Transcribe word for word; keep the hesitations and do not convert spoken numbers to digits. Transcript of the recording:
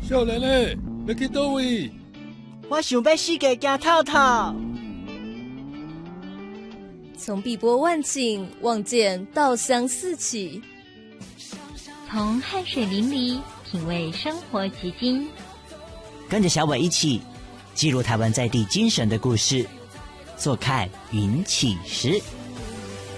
少年诶，要去倒位？ 我想要世界行透透。 从碧波万顷望见稻香四起， 从汗水淋漓品味生活结晶， 跟着小伟一起记录台湾在地精神的故事，坐看云起时。